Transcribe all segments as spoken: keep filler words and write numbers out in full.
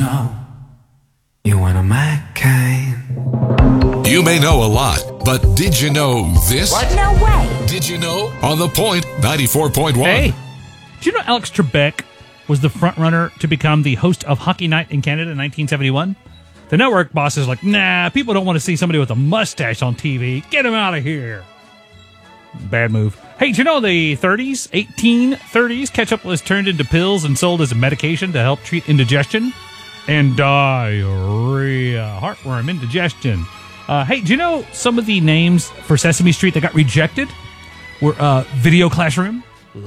know you one of my kind? You may know a lot, but did you know this? What? No way. Did you know? On The Point, ninety-four point one. Hey, did you know Alex Trebek was the front runner to become the host of Hockey Night in Canada in nineteen seventy-one? The network boss is like, nah, people don't want to see somebody with a mustache on T V. Get him out of here. Bad move. Hey, did you know the thirties, eighteen thirties, ketchup was turned into pills and sold as a medication to help treat indigestion and diarrhea, heartworm, indigestion. Uh, hey, do you know some of the names for Sesame Street that got rejected were uh, Video Classroom,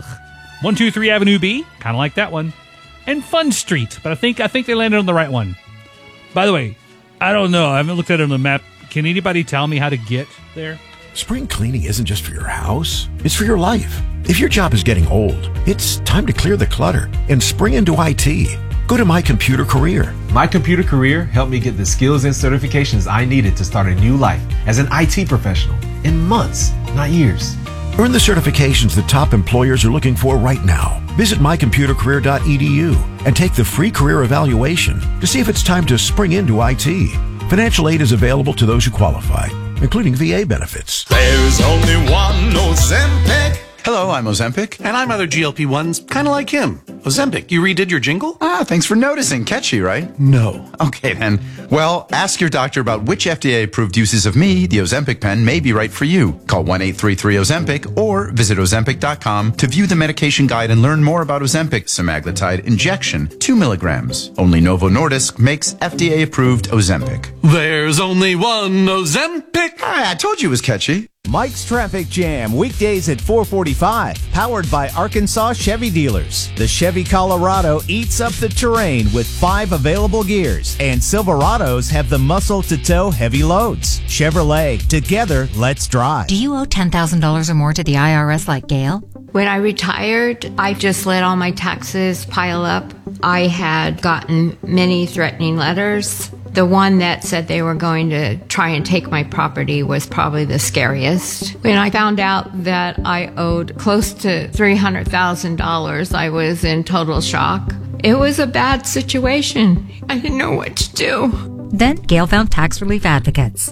one two three Avenue B, kind of like that one, and Fun Street, but I think I think they landed on the right one. By the way, I don't know. I haven't looked at it on the map. Can anybody tell me how to get there? Spring cleaning isn't just for your house, it's for your life. If your job is getting old, it's time to clear the clutter and spring into I T. Go to My Computer Career. My Computer Career helped me get the skills and certifications I needed to start a new life as an I T professional in months, not years. Earn the certifications the top employers are looking for right now. Visit my computer career dot e d u and take the free career evaluation to see if it's time to spring into I T. Financial aid is available to those who qualify, including V A benefits. There's only one Ozempic. Hello, I'm Ozempic. And I'm other G L P ones, kind of like him. Ozempic, you redid your jingle? Ah, thanks for noticing. Catchy, right? No. Okay, then. Well, ask your doctor about which F D A-approved uses of me, the Ozempic pen, may be right for you. Call one eight three three Ozempic or visit ozempic dot com to view the medication guide and learn more about Ozempic semaglutide injection, two milligrams. Only Novo Nordisk makes F D A-approved Ozempic. There's only one Ozempic. Ah, I told you it was catchy. Mike's Traffic Jam, weekdays at four forty-five, powered by Arkansas Chevy Dealers. The Chevy Colorado eats up the terrain with five available gears, and Silverados have the muscle to tow heavy loads. Chevrolet, together, let's drive. Do you owe ten thousand dollars or more to the I R S like Gail? When I retired, I just let all my taxes pile up. I had gotten many threatening letters. The one that said they were going to try and take my property was probably the scariest. When I found out that I owed close to three hundred thousand dollars, I was in total shock. It was a bad situation. I didn't know what to do. Then Gail found tax relief advocates.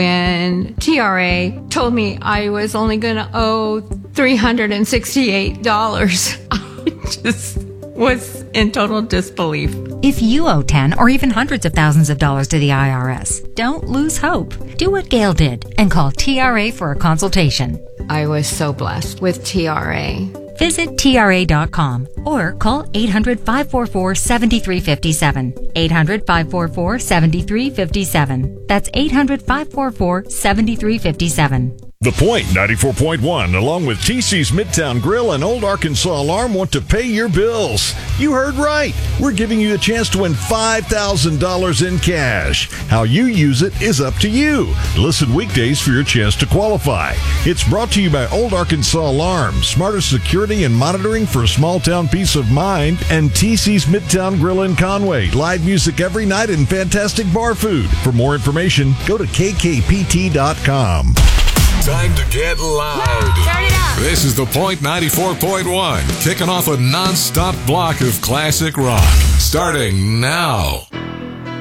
When T R A told me I was only going to owe three hundred sixty-eight dollars, I just was in total disbelief. If you owe ten or even hundreds of thousands of dollars to the I R S, don't lose hope. Do what Gail did and call T R A for a consultation. I was so blessed with T R A. Visit T R A dot com or call eight hundred, five four four, seven three five seven. eight hundred, five four four, seven three five seven. That's eight hundred, five four four, seven three five seven. The Point ninety-four point one, along with T C's Midtown Grill and Old Arkansas Alarm, want to pay your bills. You heard right. We're giving you a chance to win five thousand dollars in cash. How you use it is up to you. Listen weekdays for your chance to qualify. It's brought to you by Old Arkansas Alarm, smarter security and monitoring for small town peace of mind, and T C's Midtown Grill in Conway. Live music every night and fantastic bar food. For more information, go to k k p t dot com. Time to get loud. Turn it up. This is The Point ninety-four point one, kicking off a non-stop block of classic rock. Starting now.